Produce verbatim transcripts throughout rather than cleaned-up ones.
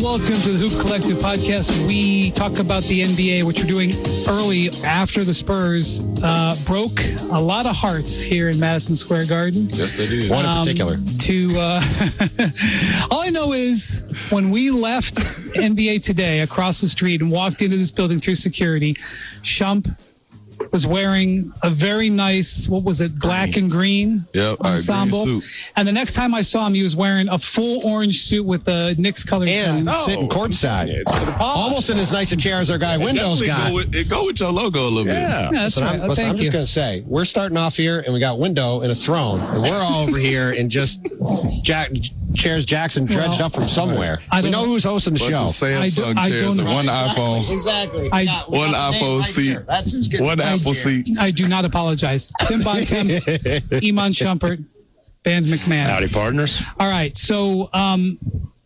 welcome to the Hoop Collective podcast. We talk about the N B A, which we're doing early after the Spurs uh, broke a lot of hearts here in Madison Square Garden. Yes, they did. One in Um, particular. To uh, all I know is when we left N B A Today across the street and walked into this building through security, Shump was wearing a very nice, what was it, black and green Yep, a ensemble. green suit. And the next time I saw him, he was wearing a full orange suit with the Knicks colors. And on. sitting courtside. Almost in as nice a chair as our guy Windows Definitely got. Go with, it go with your logo a little Yeah. Yeah, that's Listen, right. I'm, listen, Thank I'm just you. going to say, we're starting off here, and we got Window and a throne, and we're all over here in just Jack, chairs Jackson dredged Well, up from somewhere. I We don't know know. who's hosting the bit. show. Bunch of I Samsung don't- I chairs don't and one know. iPhone. Exactly. I- got- we One got the name iPhone right seat. here. That's who's getting One the Apple chair. seat. I do not apologize. Tim Bontemps, Iman Shumpert, Band McMahon. Howdy, partners. All right, so um,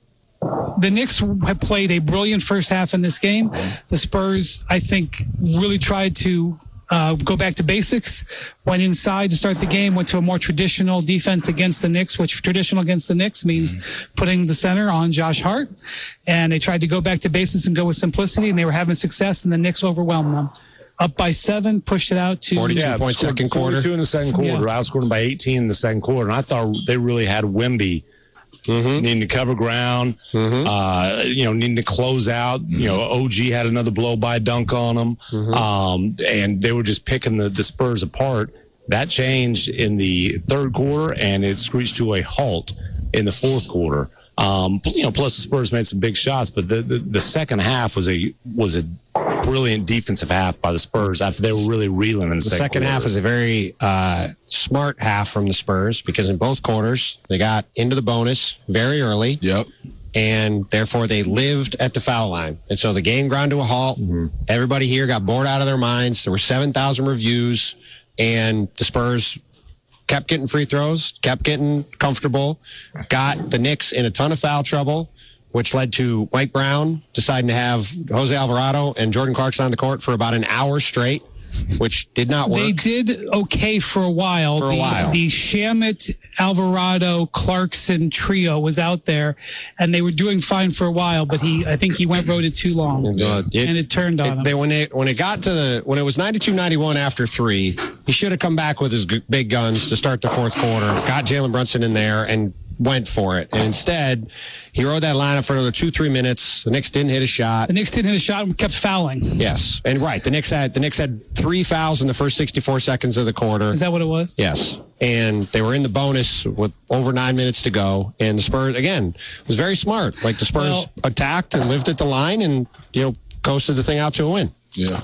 the Knicks have played a brilliant first half in this game. The Spurs, I think, really tried to uh, go back to basics, went inside to start the game, went to a more traditional defense against the Knicks, which traditional against the Knicks means putting the center on Josh Hart. And they tried to go back to basics and go with simplicity, and they were having success, and the Knicks overwhelmed them. Up by seven, pushed it out to forty-two Yeah, point scored second quarter. forty-two in the second quarter. Yeah. Outscored them by eighteen in the second quarter. And I thought they really had Wemby Mm-hmm. needing to cover ground, Mm-hmm. uh, you know, needing to close out. You know, O G had another blow-by dunk on them. Mm-hmm. Um, and they were just picking the, the Spurs apart. That changed in the third quarter, and it screeched to a halt in the fourth quarter. Um, you know, plus the Spurs made some big shots, but the, the, the second half was a was a brilliant defensive half by the Spurs after they were really reeling in the, The second half was a very uh, smart half from the Spurs because in both quarters they got into the bonus very early, Yep. and therefore they lived at the foul line. And so the game ground to a halt. Mm-hmm. Everybody here got bored out of their minds. There were seven thousand reviews, and the Spurs kept getting free throws, kept getting comfortable, got the Knicks in a ton of foul trouble, which led to Mike Brown deciding to have Jose Alvarado and Jordan Clarkson on the court for about an hour straight, which did not work. They did okay for a while. For a the, while. The Shamet, Alvarado, Clarkson trio was out there, and they were doing fine for a while. But he, I think he went rode it too long, Uh, it- and it turned on It- him. they, when it when it got to the when it was ninety-two ninety-one after three, he should have come back with his g- big guns to start the fourth quarter. Got Jalen Brunson in there and went for it. And instead, he rode that lineup for another two three minutes. The Knicks didn't hit a shot. The Knicks didn't hit a shot and kept fouling. Yes, and right, the Knicks had the Knicks had three fouls in the first sixty-four seconds of the quarter. Is that what it was? Yes, and they were in the bonus with over nine minutes to go. And the Spurs again was very smart. Like the Spurs Well- attacked and lived at the line, and you know coasted the thing out to a win. Yeah.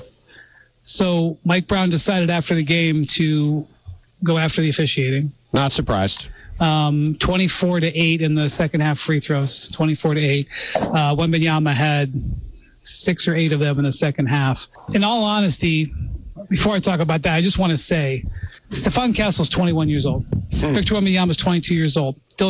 So Mike Brown decided after the game to go after the officiating. Not surprised. Um, twenty-four to eight in the second half free throws. Twenty-four to eight. Uh, Wembanyama had six or eight of them in the second half. In all honesty, before I talk about that, I just want to say, Stephon Castle's twenty-one years old. Victor Wembanyama is twenty-two years old.